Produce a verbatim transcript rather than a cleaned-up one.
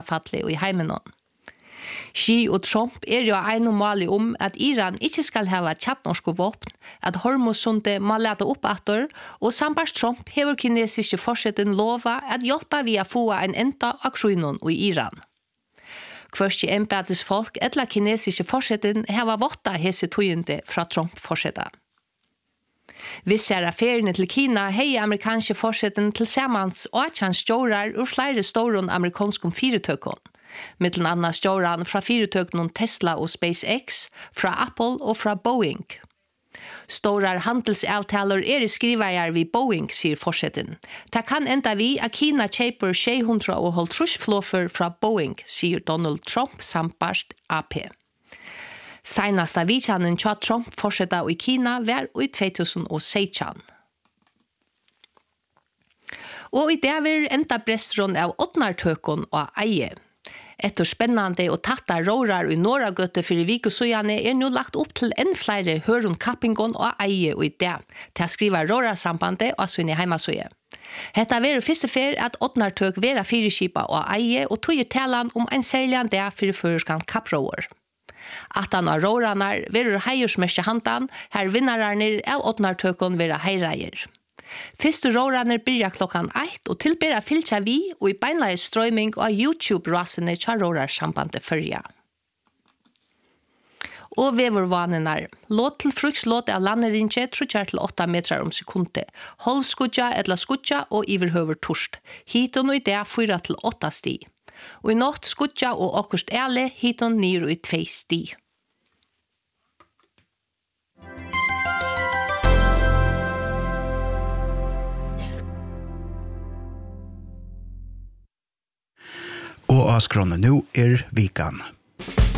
fallet og i heimen. Xi og Trump er jo einomalig om at Iran ikke skal hava kjarnorske våpen, at Hormuzsundet må lete opp atter, og sambart Trump hever kinesiske forsetten lova at hjelpa vi å få en enda av krigen i Iran. Kvørste embetes folk etla kinesiske forsetten hava votta hese tøyende fra Trump-forsetten. Visse er affærene til Kina hei amerikanske forsetten til samans og chans stjårar ur flere store amerikanske firetøkken, mittel anna stjåran fra firetøkken Tesla og SpaceX, fra Apple og fra Boeing. Storar handelsavtaler er skriveier vi Boeing, sier forsetten. Det kan enda vi at Kina kjøper sju hundre og halvtreds flåfer fra Boeing, sier Donald Trump samt A P. Senast av vidkjannen tja Trump fortsetta i Kina var i to tusen og seksten. Og i det var enda brestron av åttnartøkken og eie. Etter spennende og tatta rårar i nåra gøtte for vikosøyane er nå lagt opp til enn flere høron kappingon og eie og i det, til å skrive rårarsambandet og sinne heimasøye. Hetta var første fer at åttnartøk vera fyrirskipa og eie og tog talan om en særlig det for føreskan kappråer. Atan av råranar verur heiersmerske handan, her vinnararnir av åttnartøkken vera heireier. Første råraner byrja klokkan ett og tilbera filtra vi og i beinleie strøyming og YouTube-rasene tja rårarsambandet førja. Og vevervanenar. Låt til frukslåt av landerinje trutjar til åtta metrar om sekunde. Hold skudja edla skudja og iverhøver torst. Hiton og i det fyra til åtta sti. Og i natt skudja og akkurst ele hiton nir og i tvei sti. Og avskrånne nå er vikan.